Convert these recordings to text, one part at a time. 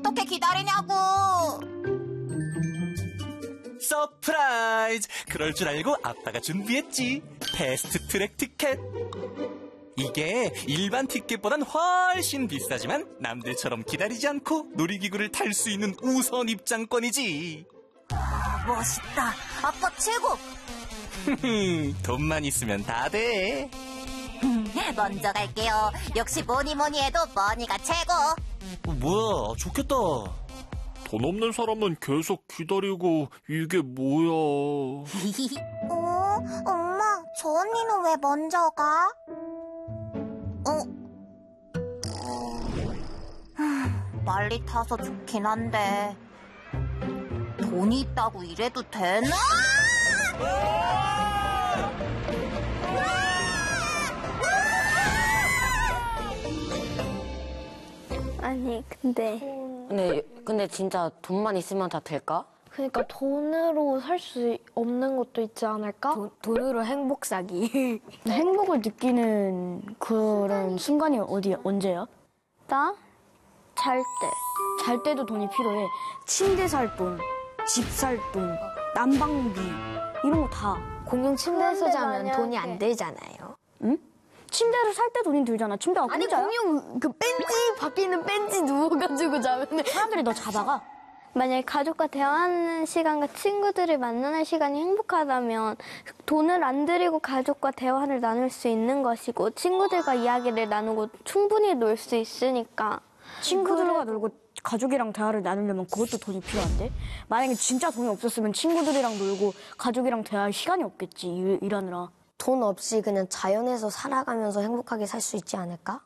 어떻게 기다리냐고. 서프라이즈! 그럴 줄 알고 아빠가 준비했지. 패스트트랙 티켓. 이게 일반 티켓보단 훨씬 비싸지만 남들처럼 기다리지 않고 놀이기구를 탈 수 있는 우선 입장권이지. 멋있다. 아빠 최고. 돈만 있으면 다 돼. 먼저 갈게요. 역시 뭐니 해도 머니가 최고. 뭐야, 좋겠다. 돈 없는 사람은 계속 기다리고 이게 뭐야. 엄마, 저 언니는 왜 먼저 가? 빨리 타서 좋긴 한데 돈이 있다고 이래도 되나? 아니 근데 진짜 돈만 있으면 다 될까? 그러니까 돈으로 살 수 없는 것도 있지 않을까? 돈으로 행복 사기. 행복을 느끼는 그런 순간이 언제야? 나? 잘 때. 잘 때도 돈이 필요해. 침대 살 돈, 집 살 돈, 난방비 이런 거 다. 공용 침대에서 자면 만약에... 돈이 안 들잖아요. 응? 침대를 살 때 돈이 들잖아. 침대가 아니 공짜야? 공용 그 벤치 밖에 있는 벤치 누워가지고 자면 사람들이 너 잡아가. 만약에 가족과 대화하는 시간과 친구들을 만나는 시간이 행복하다면 돈을 안 들이고 가족과 대화를 나눌 수 있는 것이고 친구들과 이야기를 나누고 충분히 놀 수 있으니까. 친구들과 놀고 가족이랑 대화를 나누려면 그것도 돈이 필요한데? 만약에 진짜 돈이 없었으면 친구들이랑 놀고 가족이랑 대화할 시간이 없겠지, 일하느라. 돈 없이 그냥 자연에서 살아가면서 행복하게 살 수 있지 않을까?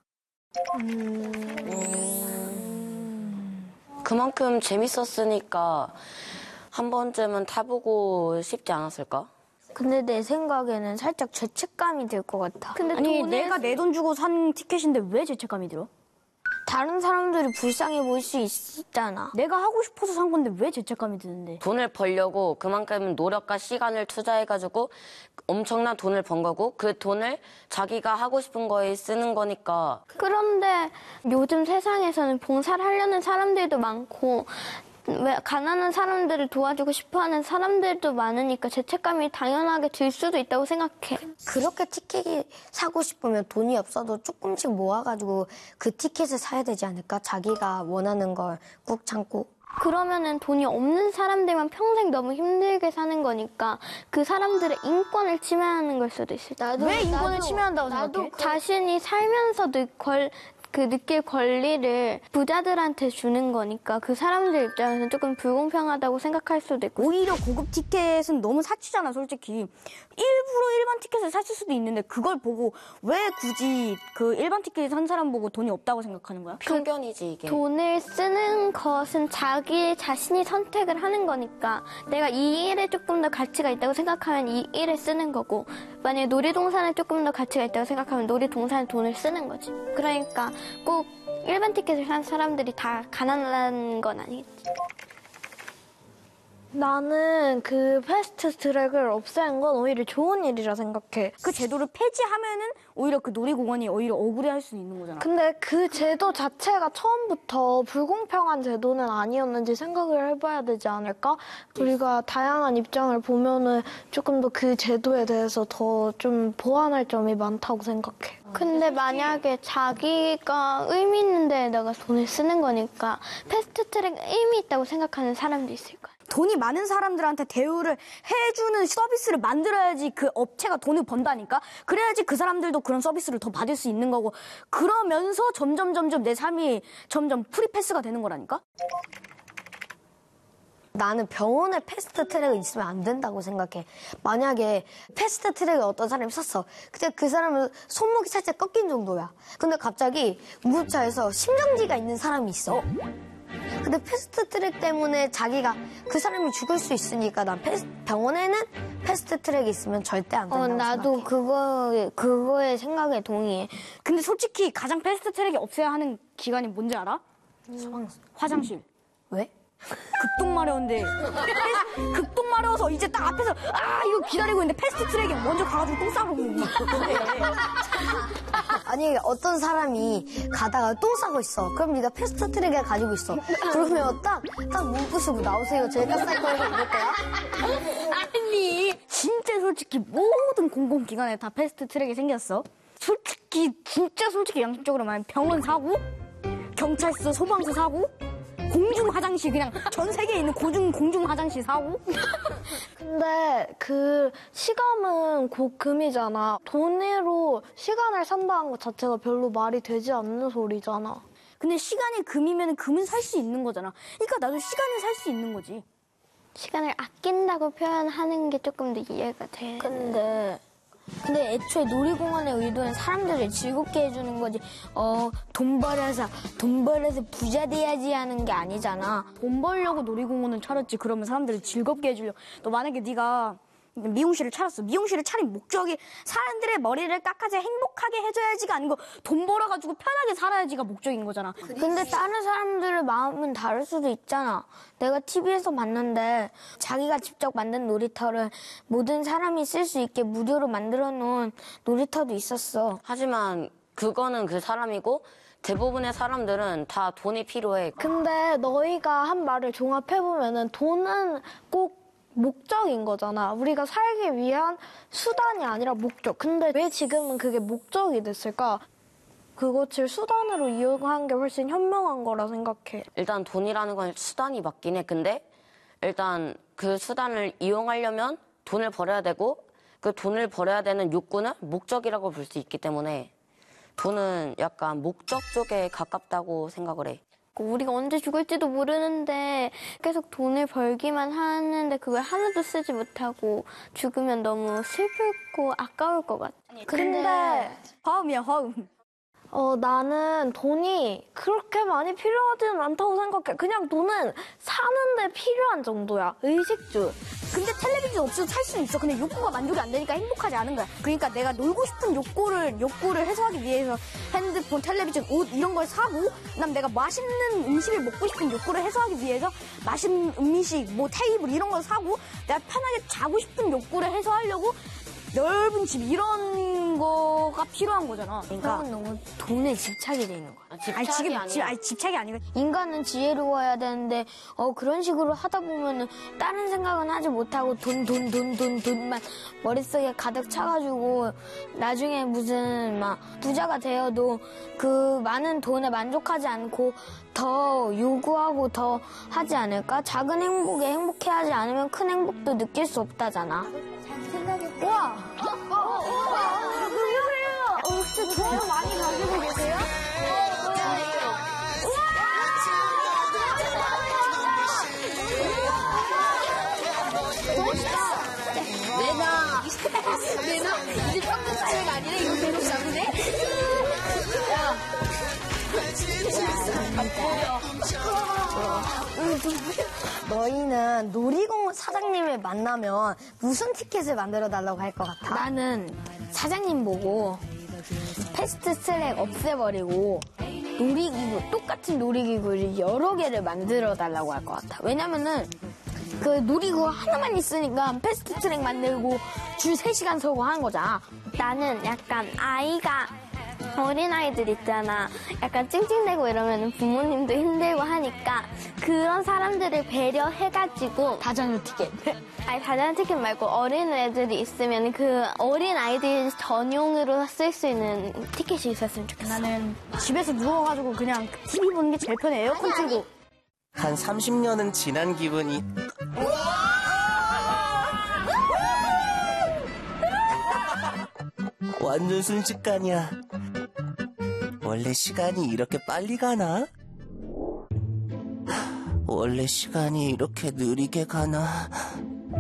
그만큼 재밌었으니까 한 번쯤은 타보고 싶지 않았을까? 근데 내 생각에는 살짝 죄책감이 들 것 같아. 근데 아니 내가 내 돈 주고 산 티켓인데 왜 죄책감이 들어? 다른 사람들이 불쌍해 보일 수 있잖아. 내가 하고 싶어서 산 건데 왜 죄책감이 드는데? 돈을 벌려고 그만큼 노력과 시간을 투자해가지고 엄청난 돈을 번 거고 그 돈을 자기가 하고 싶은 거에 쓰는 거니까. 그런데 요즘 세상에서는 봉사를 하려는 사람들도 많고 왜 가난한 사람들을 도와주고 싶어하는 사람들도 많으니까 죄책감이 당연하게 들 수도 있다고 생각해. 그렇게 티켓이 사고 싶으면 돈이 없어도 조금씩 모아가지고 그 티켓을 사야 되지 않을까? 자기가 원하는 걸 꾹 참고. 그러면은 돈이 없는 사람들만 평생 너무 힘들게 사는 거니까 그 사람들의 인권을 침해하는 걸 수도 있을 때. 왜 인권을 침해한다고 생각해? 자신이 살면서 느낄 권리를 부자들한테 주는 거니까 그 사람들 입장에서는 조금 불공평하다고 생각할 수도 있고. 오히려 고급 티켓은 너무 사치잖아, 솔직히. 일부러 일반 티켓을 샀을 수도 있는데 그걸 보고 왜 굳이 그 일반 티켓 산 사람 보고 돈이 없다고 생각하는 거야? 편견이지 이게. 돈을 쓰는 것은 자기 자신이 선택을 하는 거니까 내가 이 일에 조금 더 가치가 있다고 생각하면 이 일에 쓰는 거고 만약에 놀이동산에 조금 더 가치가 있다고 생각하면 놀이동산에 돈을 쓰는 거지. 그러니까 꼭 일반 티켓을 산 사람들이 다 가난한 건 아니겠지. 나는 그 패스트 트랙을 없앤 건 오히려 좋은 일이라 생각해. 그 제도를 폐지하면은 오히려 그 놀이공원이 오히려 억울해할 수 있는 거잖아. 근데 그 제도 자체가 처음부터 불공평한 제도는 아니었는지 생각을 해봐야 되지 않을까? 우리가 다양한 입장을 보면은 조금 더 그 제도에 대해서 더 좀 보완할 점이 많다고 생각해. 근데 만약에 자기가 의미 있는 데에다가 돈을 쓰는 거니까 패스트 트랙 의미 있다고 생각하는 사람도 있을 거야. 돈이 많은 사람들한테 대우를 해주는 서비스를 만들어야지 그 업체가 돈을 번다니까? 그래야지 그 사람들도 그런 서비스를 더 받을 수 있는 거고 그러면서 점점 내 삶이 점점 프리패스가 되는 거라니까? 나는 병원에 패스트 트랙이 있으면 안 된다고 생각해. 만약에 패스트 트랙을 어떤 사람이 샀어. 근데 그 사람은 손목이 살짝 꺾인 정도야. 근데 갑자기 응급차에서 심정지가 있는 사람이 있어. 근데 패스트 트랙 때문에 자기가 그 사람이 죽을 수 있으니까 난 병원에는 패스트 트랙이 있으면 절대 안 된다고 나도 생각해. 그거의 생각에 동의해. 근데 솔직히 가장 패스트 트랙이 없어야 하는 기관이 뭔지 알아? 화장실. 왜? 급동 마려운데 급동 마려워서 이제 딱 앞에서 이거 기다리고 있는데 패스트 트랙에 먼저 가가지고 똥 싸고 있는 만약에 어떤 사람이 가다가 똥 싸고 있어. 그럼 네가 패스트트랙을 가지고 있어. 그러면 딱 문부수고 나오세요. 제가 쌀 거라고 이럴 거야? 아니, 진짜 솔직히 모든 공공기관에 다 패스트트랙이 생겼어. 솔직히 양심적으로 말하면 병원 사고, 경찰서, 소방서 사고, 공중 화장실 그냥 전 세계에 있는 공중 화장실 사고. 근데 그 시간은 곧 금이잖아. 돈으로 시간을 산다는 것 자체가 별로 말이 되지 않는 소리잖아. 근데 시간이 금이면 금은 살 수 있는 거잖아. 그러니까 나도 시간을 살 수 있는 거지. 시간을 아낀다고 표현하는 게 조금 더 이해가 돼. 근데 애초에 놀이공원의 의도는 사람들을 즐겁게 해주는 거지. 돈 벌어서 부자 돼야지 하는 게 아니잖아. 돈 벌려고 놀이공원을 차렸지. 그러면 사람들을 즐겁게 해주려고. 또 만약에 네가 미용실을 차렸어. 미용실을 차린 목적이 사람들의 머리를 깎아서 행복하게 해줘야지가 아니고 돈 벌어가지고 편하게 살아야지가 목적인 거잖아. 근데 다른 사람들의 마음은 다를 수도 있잖아. 내가 TV에서 봤는데 자기가 직접 만든 놀이터를 모든 사람이 쓸 수 있게 무료로 만들어 놓은 놀이터도 있었어. 하지만 그거는 그 사람이고 대부분의 사람들은 다 돈이 필요해. 근데 너희가 한 말을 종합해보면은 돈은 꼭 목적인 거잖아. 우리가 살기 위한 수단이 아니라 목적. 근데 왜 지금은 그게 목적이 됐을까? 그것을 수단으로 이용한 게 훨씬 현명한 거라 생각해. 일단 돈이라는 건 수단이 맞긴 해. 근데 일단 그 수단을 이용하려면 돈을 벌어야 되고 그 돈을 벌어야 되는 욕구는 목적이라고 볼 수 있기 때문에 돈은 약간 목적 쪽에 가깝다고 생각을 해. 우리가 언제 죽을지도 모르는데 계속 돈을 벌기만 하는데 그걸 하나도 쓰지 못하고 죽으면 너무 슬프고 아까울 것 같아. 근데 화음이야, 화음. 나는 돈이 그렇게 많이 필요하지는 않다고 생각해. 그냥 돈은 사는데 필요한 정도야. 의식주. 근데 텔레비전 없어도 살 수는 있어. 근데 욕구가 만족이 안 되니까 행복하지 않은 거야. 그러니까 내가 놀고 싶은 욕구를 해소하기 위해서 핸드폰, 텔레비전, 옷 이런 걸 사고, 그다음 내가 맛있는 음식을 먹고 싶은 욕구를 해소하기 위해서 맛있는 음식, 뭐 테이블 이런 걸 사고, 내가 편하게 자고 싶은 욕구를 해소하려고 넓은 집 이런 거가 필요한 거잖아. 그러니까 너무 돈에 집착이 돼 있는 거야. 집착이 아니고 인간은 지혜로워야 되는데 그런 식으로 하다 보면은 다른 생각은 하지 못하고 돈만 머릿속에 가득 차가지고 나중에 무슨 막 부자가 되어도 그 많은 돈에 만족하지 않고 더 요구하고 더 하지 않을까? 작은 행복에 행복해하지 않으면 큰 행복도 느낄 수 없다잖아. 와! 혹시 돈 많이 가지고 계세요? 내놔 이제 평균 사회가 아니라 이거 계속 잡으네? 너희는 놀이공원 사장님을 만나면 무슨 티켓을 만들어 달라고 할 것 같아? 나는 사장님 보고 패스트트랙 없애버리고 똑같은 놀이기구를 여러 개를 만들어 달라고 할 것 같아. 왜냐면은 그 놀이기구 하나만 있으니까 패스트트랙 만들고 줄 3시간 서고 하는 거잖아. 나는 약간 어린아이들 있잖아. 약간 찡찡대고 이러면 부모님도 힘들고 하니까 그런 사람들을 배려해가지고 다자녀 티켓. 아니 다자녀 티켓 말고 어린 애들이 있으면 그 어린 아이들 전용으로 쓸 수 있는 티켓이 있었으면 좋겠어. 나는 집에서 누워가지고 그냥 TV 보는 게 제일 편해. 에어컨 틀고. 한 30년은 지난 기분이. 완전 순식간이야. 원래 시간이 이렇게 빨리 가나? 원래 시간이 이렇게 느리게 가나?